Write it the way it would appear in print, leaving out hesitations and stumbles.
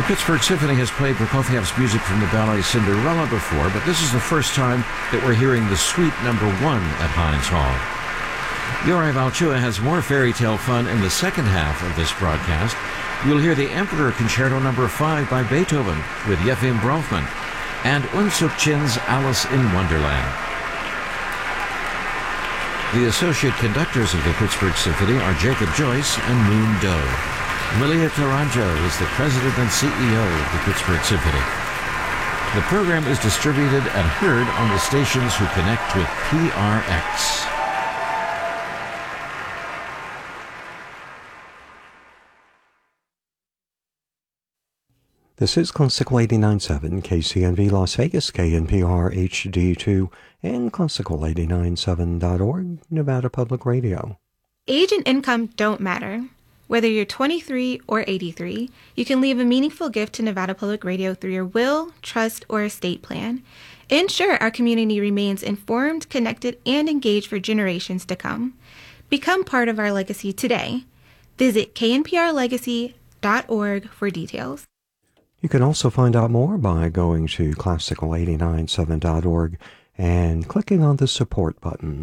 The Pittsburgh Symphony has played Prokofiev's music from the ballet Cinderella before, but this is the first time that we're hearing the Suite No. 1 at Heinz Hall. Yuri Valchua has more fairy tale fun in the second half of this broadcast. You'll hear the Emperor Concerto No. 5 by Beethoven with Yefim Brofman and Unsuk Chin's Alice in Wonderland. The associate conductors of the Pittsburgh Symphony are Jacob Joyce and Moon Doe. Malia Taranjo is the president and CEO of the Pittsburgh Symphony. The program is distributed and heard on the stations who connect with PRX. This is Classical 89.7 KCNV Las Vegas, KNPR HD2, and Classical897.org, Nevada Public Radio. Age and income don't matter. Whether you're 23 or 83, you can leave a meaningful gift to Nevada Public Radio through your will, trust, or estate plan. Ensure our community remains informed, connected, and engaged for generations to come. Become part of our legacy today. Visit knprlegacy.org for details. You can also find out more by going to Classical897.org and clicking on the support button.